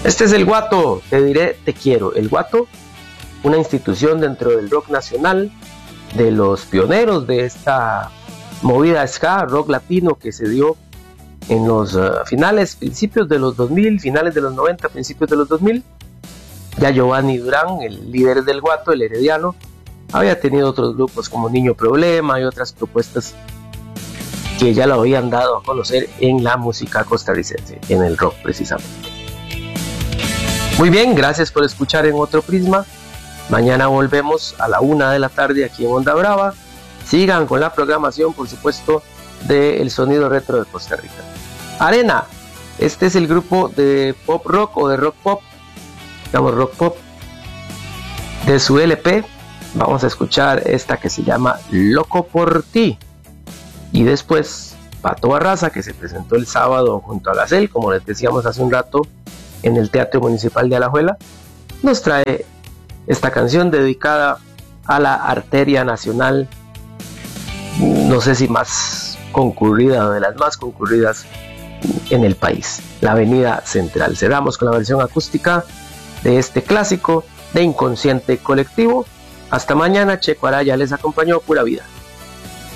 Este es el Guato, te diré te quiero. El Guato, una institución dentro del rock nacional, de los pioneros de esta movida ska, rock latino que se dio en los principios de los 2000, finales de los 90, principios de los 2000. Ya Giovanni Durán, el líder del Guato, el herediano, había tenido otros grupos como Niño Problema y otras propuestas que ya lo habían dado a conocer en la música costarricense, en el rock precisamente. Muy bien, gracias por escuchar en Otro Prisma. Mañana volvemos a la 1 de la tarde aquí en Onda Brava. Sigan con la programación, por supuesto, de El Sonido Retro de Costa Rica. Arena, este es el grupo de pop rock o de rock pop, digamos rock pop, de su LP. Vamos a escuchar esta que se llama Loco por ti. Y después Pato Barraza, que se presentó el sábado junto a la CEL, como les decíamos hace un rato, en el Teatro Municipal de Alajuela, nos trae esta canción dedicada a la arteria nacional, no sé si más concurrida o de las más concurridas en el país, la Avenida Central. Cerramos con la versión acústica de este clásico de Inconsciente Colectivo. Hasta mañana, Checo Araya les acompañó. Pura vida.